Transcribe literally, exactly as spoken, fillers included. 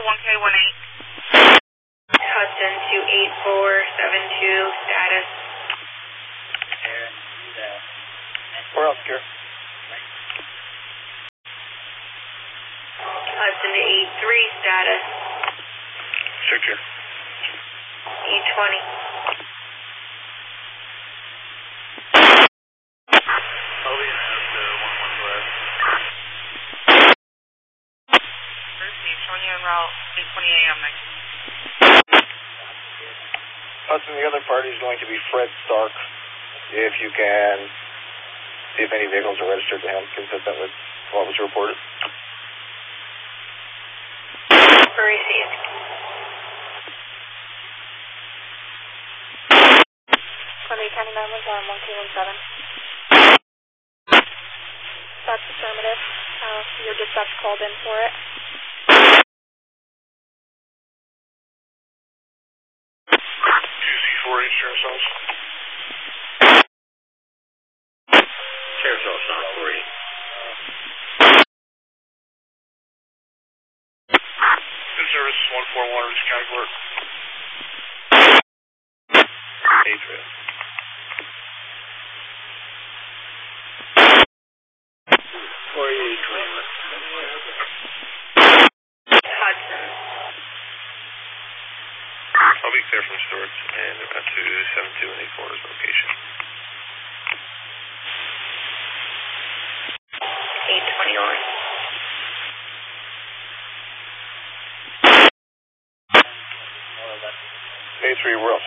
one K one eight. Hudson two eight four seven two, status. Where else, Gary? Hudson to eight three, status. Secure. E twenty. I'll be in the one one left. Showing you en route eight twenty A M next. Hudson, the other party is going to be Fred Stark. If you can see if any vehicles are registered to him, consistent with what was reported. Received. Sunday County nine one one, one K one seven. That's affirmative. Uh, your dispatch called in for it. two C four H, Sheriff's Office. Sheriff's Office on four eight. Good service, one four one, Rich County Court. Patriot. four eight twenty-one. Hudson. I'll be clear from Stewart's and about to seven two and eight four is location. eight twenty-one. A three, we're up.